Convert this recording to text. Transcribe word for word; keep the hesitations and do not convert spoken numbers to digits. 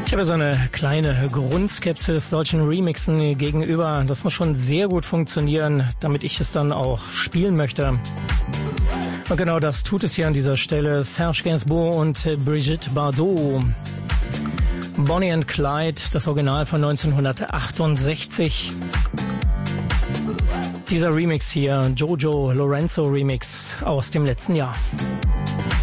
Ich habe so eine kleine Grundskepsis solchen Remixen gegenüber. Das muss schon sehr gut funktionieren, damit ich es dann auch spielen möchte. Und genau das tut es hier an dieser Stelle. Serge Gainsbourg und Brigitte Bardot. Bonnie and Clyde, das Original von neunzehnhundertachtundsechzig. Dieser Remix hier, Jojo Lorenzo Remix aus dem letzten Jahr.